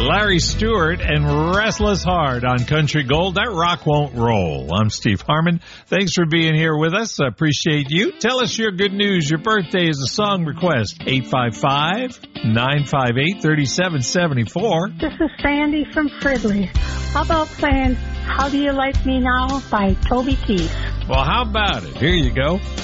Larry Stewart and Restless Heart on Country Gold. That rock won't roll. I'm Steve Harmon. Thanks for being here with us. I appreciate you. Tell us your good news. Your birthday is a song request. 855-958-3774. This is Sandy from Fridley. How about playing How Do You Like Me Now by Toby Keith? Well, how about it? Here you go.